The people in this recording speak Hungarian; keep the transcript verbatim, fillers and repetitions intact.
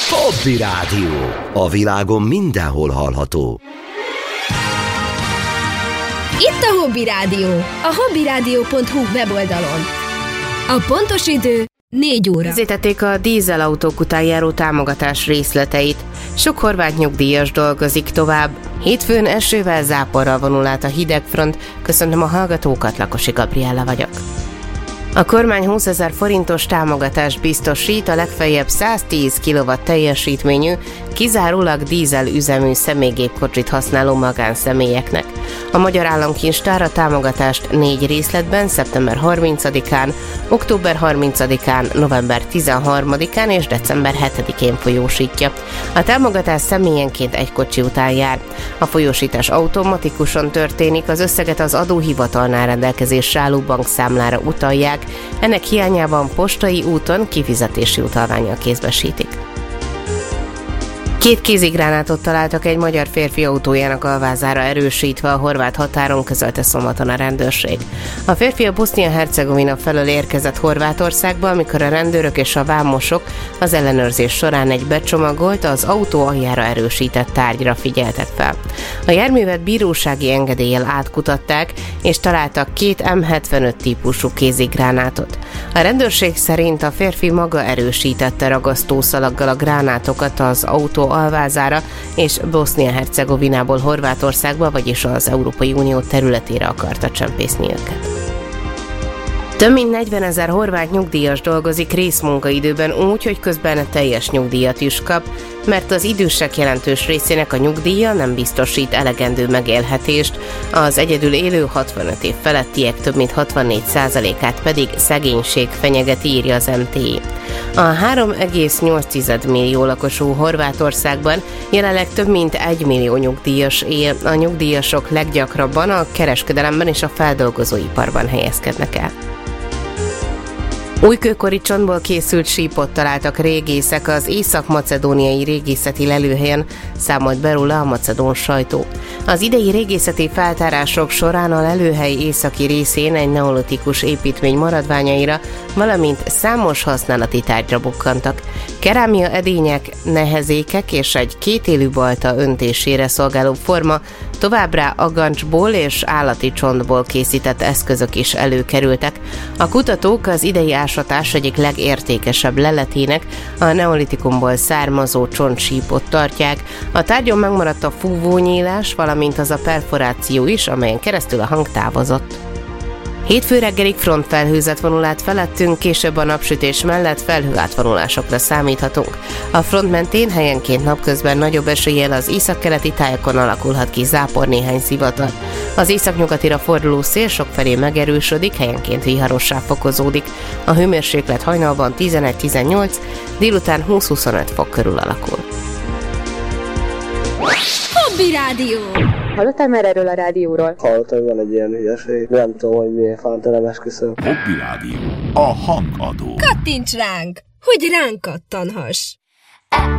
Hobby Rádió. A világon mindenhol hallható. Itt a Hobby Rádió, a hobby rádió pont hu weboldalon. A pontos idő négy óra. Közzétették a dízelautók után járó támogatás részleteit. Sok horvát nyugdíjas dolgozik tovább. Hétfőn esővel, záporral vonul át a hidegfront. Köszöntöm a hallgatókat, Lakosi Gabriella vagyok. A kormány húszezer forintos támogatást biztosít a legfeljebb száztíz kilowatt teljesítményű, kizárólag dízel üzemű személygépkocsit használó magánszemélyeknek. A Magyar Államkincstár a támogatást négy részletben szeptember harmincadikán, október harmincadikán, november tizenharmadikán és december hetedikén folyósítja. A támogatás személyenként egy kocsi után jár. A folyósítás automatikusan történik, az összeget az adóhivatalnál rendelkezésre álló bankszámlára utalják, ennek hiányában postai úton kifizetési utalvánnyal kézbesítik. Két kézigránátot találtak egy magyar férfi autójának alvázára erősítve a horvát határon, közölte szombaton a rendőrség. A férfi a Bosznia-Hercegovina felől érkezett Horvátországba, amikor a rendőrök és a vámosok az ellenőrzés során egy becsomagolt, az autó aljára erősített tárgyra figyeltek fel. A járművet bírósági engedéllyel átkutatták, és találtak két em hetvenöt típusú kézigránátot. A rendőrség szerint a férfi maga erősítette ragasztószalaggal a gránátokat az autó alvázára, és Bosznia-Hercegovinából Horvátországba, vagyis az Európai Unió területére akarta csempészni őket. Több mint negyvenezer horvát nyugdíjas dolgozik részmunkaidőben úgy, hogy közben teljes nyugdíjat is kap, mert az idősek jelentős részének a nyugdíja nem biztosít elegendő megélhetést, az egyedül élő hatvanöt év felettiek több mint hatvannégy százalékát pedig szegénység fenyegeti, írja az em té i. A három egész nyolc millió lakosú Horvátországban jelenleg több mint egy millió nyugdíjas él, a nyugdíjasok leggyakrabban a kereskedelemben és a feldolgozóiparban helyezkednek el. Újkőkori csontból készült sípot találtak régészek az észak-macedóniai régészeti lelőhelyen, számolt be róla a macedón sajtó. Az idei régészeti feltárások során a lelőhely északi részén egy neolitikus építmény maradványaira, valamint számos használati tárgyra bukkantak. Kerámia edények, nehezékek és egy kétélű balta öntésére szolgáló forma, továbbá agancsból és állati csontból készített eszközök is előkerültek. A kutatók az idei ásatás egyik legértékesebb leletének, a neolitikumból származó csontsípot tartják. A tárgyon megmaradt a fúvónyílás, valamint az a perforáció is, amelyen keresztül a hang távozott. Hétfő reggelig frontfelhőzet vonul át felettünk, később a napsütés mellett felhőátvonulásokra számíthatunk. A front mentén helyenként napközben nagyobb eséllyel az északkeleti tájakon alakulhat ki zápor, néhány zivatar. Az északnyugatira forduló szél sokfelé megerősödik, helyenként viharossá fokozódik. A hőmérséklet hajnalban tizenegy-tizennyolc, délután húsz-huszonöt fok körül alakul. Hobby Rádió. Hallottál már erről a rádióról? Hallottam, hogy van egy ilyen hülyeség. Nem tudom, hogy miért fántelem esküszöm. Hobby Rádió. A hangadó. Kattints ránk, hogy ránk kattanhass.